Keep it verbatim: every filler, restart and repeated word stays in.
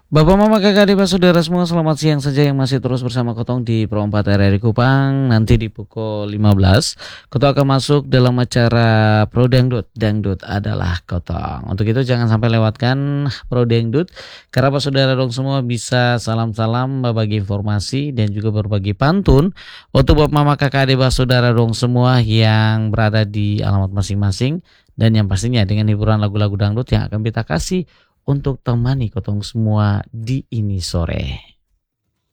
Bapak, Mama, Kakak, Adik, Saudara semua, selamat siang saja yang masih terus bersama Kotong di Pro empat R R I Kupang. Nanti di pukul lima belas, Kotong akan masuk dalam acara Pro Dangdut. Dangdut adalah Kotong. Untuk itu jangan sampai lewatkan Pro Dangdut, karena Pak Saudara dong semua bisa salam-salam, berbagi informasi, dan juga berbagi pantun untuk Bapak, Mama, Kakak, Adik, Saudara dong semua yang berada di alamat masing-masing. Dan yang pastinya dengan hiburan lagu-lagu dangdut yang akan kita kasih untuk temani Kotong semua di ini sore.